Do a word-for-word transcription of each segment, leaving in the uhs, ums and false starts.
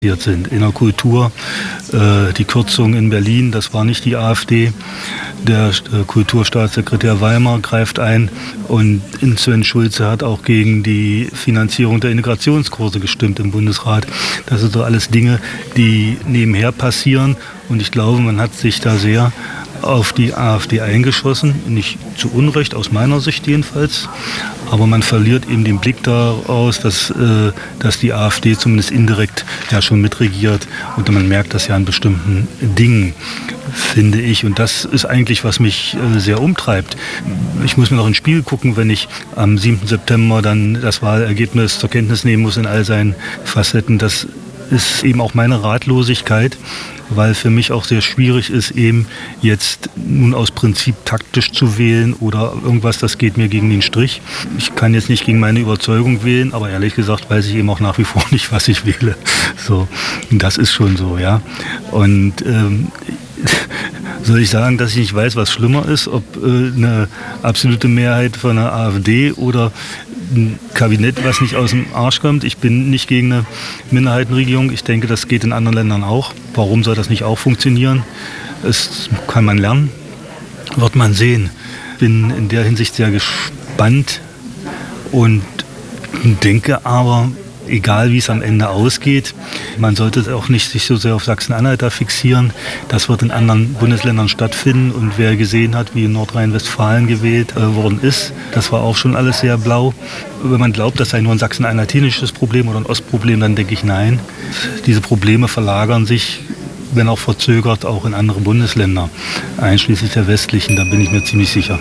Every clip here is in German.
sind. In der Kultur, äh, die Kürzung in Berlin, das war nicht die AfD. Der äh, Kulturstaatssekretär Weimar greift ein und Sven Schulze hat auch gegen die Finanzierung der Integrationskurse gestimmt im Bundesrat. Das sind so alles Dinge, die nebenher passieren und ich glaube, man hat sich da sehr auf die AfD eingeschossen, nicht zu Unrecht, aus meiner Sicht jedenfalls. Aber man verliert eben den Blick daraus, dass, äh, dass die AfD zumindest indirekt ja schon mitregiert und man merkt das ja an bestimmten Dingen, finde ich. Und das ist eigentlich, was mich äh, sehr umtreibt. Ich muss mir noch ins Spiel gucken, wenn ich am siebten September dann das Wahlergebnis zur Kenntnis nehmen muss in all seinen Facetten. Das ist eben auch meine Ratlosigkeit, weil für mich auch sehr schwierig ist, eben jetzt nun aus Prinzip taktisch zu wählen oder irgendwas, das geht mir gegen den Strich. Ich kann jetzt nicht gegen meine Überzeugung wählen, aber ehrlich gesagt weiß ich eben auch nach wie vor nicht, was ich wähle. So, das ist schon so, ja. Und ähm, soll ich sagen, dass ich nicht weiß, was schlimmer ist, ob äh, eine absolute Mehrheit von der AfD oder ein Kabinett, was nicht aus dem Arsch kommt. Ich bin nicht gegen eine Minderheitenregierung. Ich denke, das geht in anderen Ländern auch. Warum soll das nicht auch funktionieren? Das kann man lernen, wird man sehen. Ich bin in der Hinsicht sehr gespannt und denke aber, egal wie es am Ende ausgeht, man sollte auch nicht sich so sehr auf Sachsen-Anhalt da fixieren. Das wird in anderen Bundesländern stattfinden und wer gesehen hat, wie in Nordrhein-Westfalen gewählt äh, worden ist, das war auch schon alles sehr blau. Wenn man glaubt, das sei nur ein sachsen-anhaltinisches Problem oder ein Ostproblem, dann denke ich nein. Diese Probleme verlagern sich, wenn auch verzögert, auch in andere Bundesländer, einschließlich der westlichen, da bin ich mir ziemlich sicher.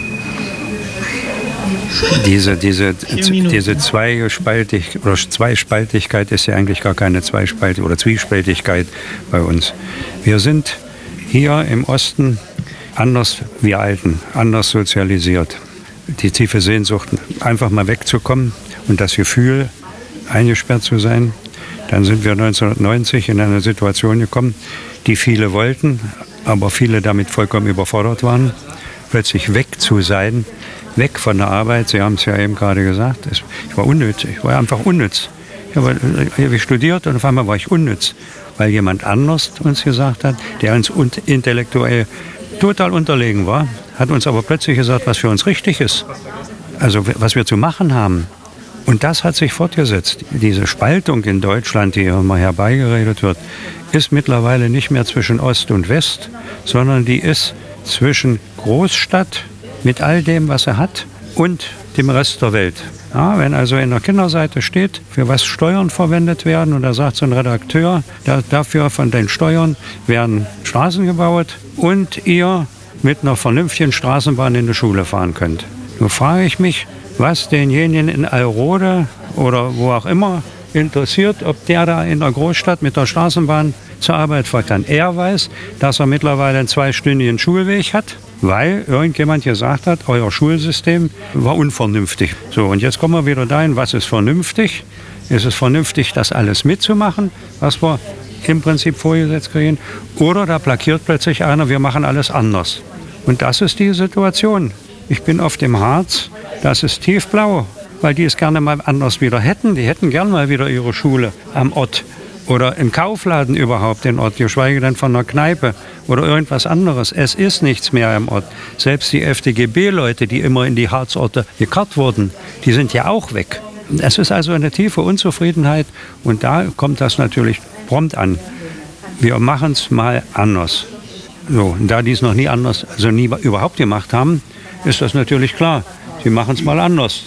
Diese, diese, diese Zweispaltig, oder Zweispaltigkeit ist ja eigentlich gar keine Zweispaltigkeit oder Zwiespältigkeit bei uns. Wir sind hier im Osten anders, wir Alten, anders sozialisiert. Die tiefe Sehnsucht, einfach mal wegzukommen und das Gefühl, eingesperrt zu sein. Dann sind wir neunzehnhundertneunzig in eine Situation gekommen, die viele wollten, aber viele damit vollkommen überfordert waren, plötzlich weg zu sein. Weg von der Arbeit, Sie haben es ja eben gerade gesagt, ich war unnütz, ich war einfach unnütz. Ich habe, ich habe studiert und auf einmal war ich unnütz, weil jemand anders uns gesagt hat, der uns intellektuell total unterlegen war, hat uns aber plötzlich gesagt, was für uns richtig ist, also was wir zu machen haben. Und das hat sich fortgesetzt. Diese Spaltung in Deutschland, die immer herbeigeredet wird, ist mittlerweile nicht mehr zwischen Ost und West, sondern die ist zwischen Großstadt mit all dem, was er hat, und dem Rest der Welt. Ja, wenn also in der Kinderseite steht, für was Steuern verwendet werden, und da sagt so ein Redakteur, da, dafür von den Steuern werden Straßen gebaut und ihr mit einer vernünftigen Straßenbahn in die Schule fahren könnt. Nun frage ich mich, was denjenigen in Alrode oder wo auch immer interessiert, ob der da in der Großstadt mit der Straßenbahn zur Arbeit fahren kann. Er weiß, dass er mittlerweile einen zweistündigen Schulweg hat, weil irgendjemand gesagt hat, euer Schulsystem war unvernünftig. So, und jetzt kommen wir wieder dahin, was ist vernünftig? Ist es vernünftig, das alles mitzumachen, was wir im Prinzip vorgesetzt kriegen? Oder da plakiert plötzlich einer, wir machen alles anders. Und das ist die Situation. Ich bin auf dem Harz, das ist tiefblau, weil die es gerne mal anders wieder hätten. Die hätten gerne mal wieder ihre Schule am Ort. Oder im Kaufladen überhaupt den Ort, geschweige denn von einer Kneipe oder irgendwas anderes. Es ist nichts mehr im Ort. Selbst die F D G B-Leute, die immer in die Harzorte gekarrt wurden, die sind ja auch weg. Es ist also eine tiefe Unzufriedenheit und da kommt das natürlich prompt an. Wir machen es mal anders. So, und da die es noch nie anders, also nie überhaupt gemacht haben, ist das natürlich klar. Sie machen es mal anders.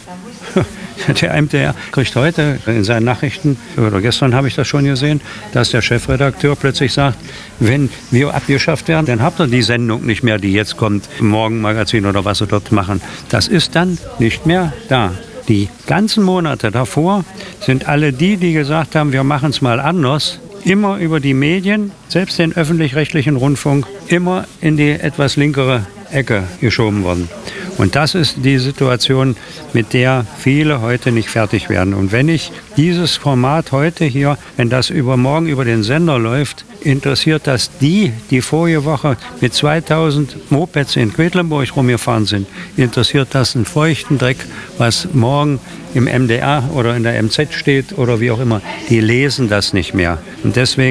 Der M D R kriegt heute in seinen Nachrichten, oder gestern habe ich das schon gesehen, dass der Chefredakteur plötzlich sagt, wenn wir abgeschafft werden, dann habt ihr die Sendung nicht mehr, die jetzt kommt, Morgenmagazin oder was sie dort machen. Das ist dann nicht mehr da. Die ganzen Monate davor sind alle die, die gesagt haben, wir machen es mal anders, immer über die Medien, selbst den öffentlich-rechtlichen Rundfunk, immer in die etwas linkere Ecke geschoben worden. Und das ist die Situation, mit der viele heute nicht fertig werden. Und wenn ich dieses Format heute hier, wenn das übermorgen über den Sender läuft, interessiert das die, die vorige Woche mit zweitausend Mopeds in Quedlinburg rumgefahren sind, interessiert das einen feuchten Dreck, was morgen im M D R oder in der M Z steht oder wie auch immer. Die lesen das nicht mehr. Und deswegen